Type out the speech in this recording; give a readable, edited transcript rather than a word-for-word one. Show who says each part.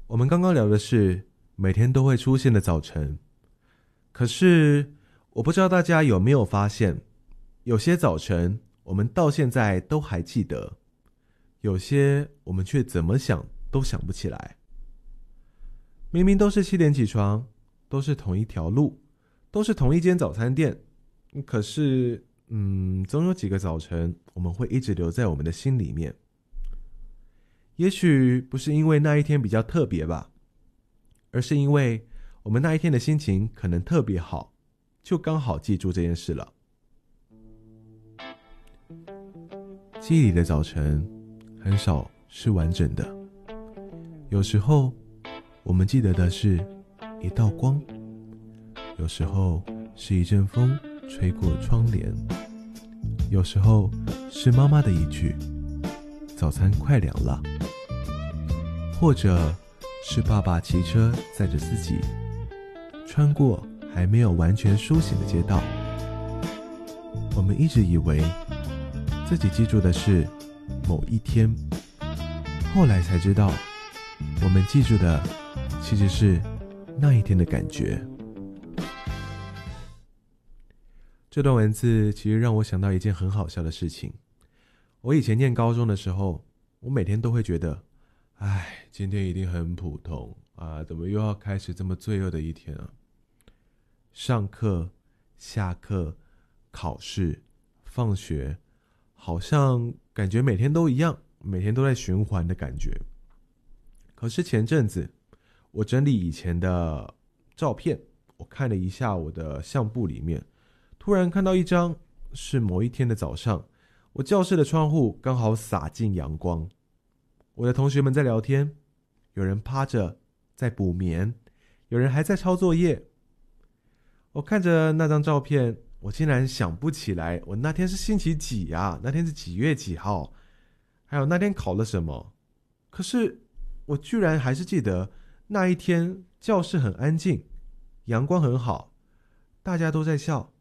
Speaker 1: 我们刚刚聊的是每天都会出现的早晨，可是我不知道大家有没有发现，有些早晨我们到现在都还记得，有些我们却怎么想都想不起来。明明都是7点起床，都是同一条路，都是同一间早餐店，可是总有几个早晨我们会一直留在我们的心里面。也许不是因为那一天比较特别吧，而是因为我们那一天的心情可能特别好，就刚好记住这件事了。记忆里的早晨很少是完整的，有时候我们记得的是一道光，有时候是一阵风吹过窗帘，有时候是妈妈的一句早餐快凉了，或者是爸爸骑车载着自己穿过还没有完全苏醒的街道。我们一直以为自己记住的是某一天，后来才知道我们记住的其实是那一天的感觉。这段文字其实让我想到一件很好笑的事情。我以前念高中的时候，我每天都会觉得今天一定很普通啊，怎么又要开始这么罪恶的一天啊？上课、下课、考试、放学，好像感觉每天都一样，每天都在循环的感觉。可是前阵子我整理以前的照片，我看了一下我的相簿里面，突然看到一张是某一天的早上，我教室的窗户刚好洒进阳光，我的同学们在聊天，有人趴着在补眠，有人还在抄作业。我看着那张照片，我竟然想不起来我那天是星期几啊，那天是几月几号，还有那天考了什么。可是我居然还是记得那一天教室很安静，阳光很好，大家都在笑，